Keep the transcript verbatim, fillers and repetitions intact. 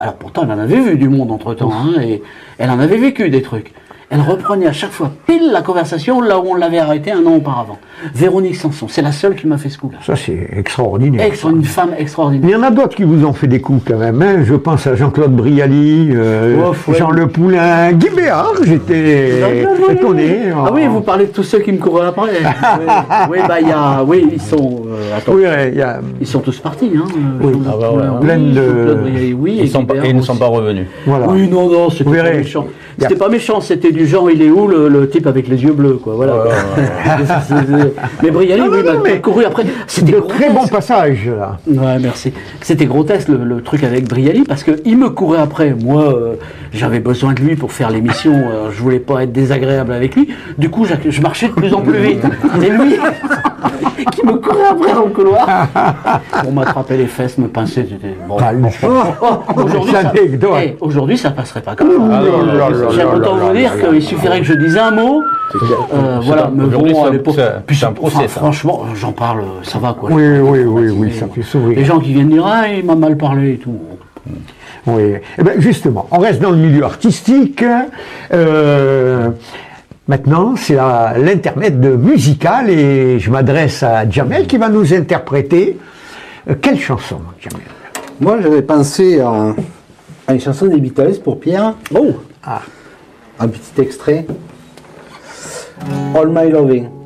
Alors pourtant, elle en avait vu du monde entre-temps, hein, et elle en avait vécu des trucs. Elle reprenait à chaque fois pile la conversation là où on l'avait arrêté un an auparavant. Véronique Sanson, c'est la seule qui m'a fait ce coup-là. Ça, c'est extraordinaire. Ex, une femme extraordinaire. Il y en a d'autres qui vous ont fait des coups quand même. Hein. Je pense à Jean-Claude Brialy, euh, Ouf, ouais. Jean Le Poulain, Guy Béard, j'étais étonné. Ah oui, vous parlez de tous ceux qui me couraient après. oui, oui, bah il y a, oui, ils sont, euh, attends, Oui, il y a... ils sont tous partis, hein. Oui. Jean-Claude Ah bah ouais, Poulain, plein oui, de- Jean-Claude Brialy, oui, Ils, sont Guy pas, Béard et ils ne sont aussi. pas revenus. Voilà. Oui, non, non, c'était Vous pas verrez. méchant. Il y a- C'était pas méchant, c'était du genre, il est où le, le type avec les yeux bleus, quoi. Voilà. Ouais, ouais, C'est- c'est- mais Brialy, Non, oui, non, non, m'a mais couru après. C'était De très bons grotesque. passages, là. Ouais, merci. C'était grotesque le, le truc avec Brialy parce qu'il me courait après. Moi, euh, j'avais besoin de lui pour faire l'émission. Euh, je voulais pas être désagréable avec lui. Du coup, je, je marchais de plus en plus vite. Et lui, qui me courait après dans le couloir pour m'attraper les fesses, me pincer. C'était bon. Ah, le- Oh, aujourd'hui, ça, Anecdote. hey, aujourd'hui, ça passerait pas comme ça. Ah, non, non, non, J'aime non, autant non, vous non, dire non, qu'il suffirait que je dise un mot. Euh, voilà, mais aujourd'hui, bon, à c'est- l'époque, c'est- puis c'est un enfin, procès, ça. franchement, j'en parle, ça va quoi. Oui, oui, oui, oui, ça fait sourire. Les gens qui viennent dire ah il m'a mal parlé et tout. Oui. Eh ben, justement, on reste dans le milieu artistique. Euh, maintenant, c'est la- l'intermède musical et je m'adresse à Jamel qui va nous interpréter. Euh, quelle chanson, Jamel? Moi, j'avais pensé à, à une chanson des Beatles pour Pierre. Oh Ah. Un petit extrait. All My Loving.